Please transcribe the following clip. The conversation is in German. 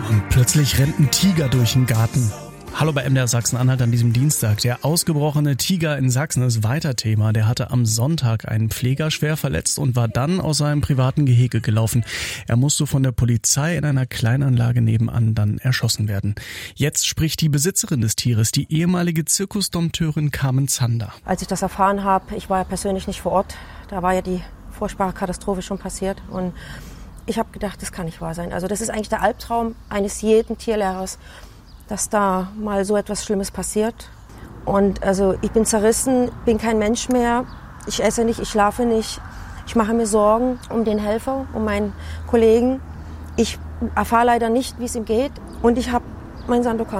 Und plötzlich rennt ein Tiger durch den Garten. Hallo bei MDR Sachsen-Anhalt an diesem Dienstag. Der ausgebrochene Tiger in Sachsen ist weiter Thema. Der hatte am Sonntag einen Pfleger schwer verletzt und war dann aus seinem privaten Gehege gelaufen. Er musste von der Polizei in einer Kleinanlage nebenan dann erschossen werden. Jetzt spricht die Besitzerin des Tieres, die ehemalige Zirkusdompteurin Carmen Zander. Als ich das erfahren habe, ich war ja persönlich nicht vor Ort, da war ja die furchtbare Katastrophe schon passiert und ich habe gedacht, das kann nicht wahr sein. Also das ist eigentlich der Albtraum eines jeden Tierlehrers, dass da mal so etwas Schlimmes passiert. Und also ich bin zerrissen, bin kein Mensch mehr. Ich esse nicht, ich schlafe nicht. Ich mache mir Sorgen um den Helfer, um meinen Kollegen. Ich erfahre leider nicht, wie es ihm geht. Und ich habe meinen Sandokan